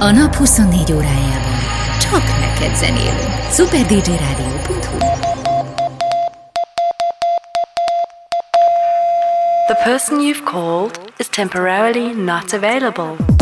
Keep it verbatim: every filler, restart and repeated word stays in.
A nap huszonnégy órájában csak neked zenélünk. szuper dé jé rádió pont hu The person you've called is temporarily not available.